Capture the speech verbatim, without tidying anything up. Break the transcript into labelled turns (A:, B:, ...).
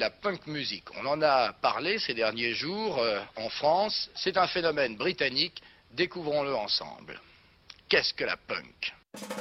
A: la punk music. On en a parlé ces derniers jours euh, en France. C'est un phénomène britannique. Découvrons-le ensemble. Qu'est-ce que la punk ?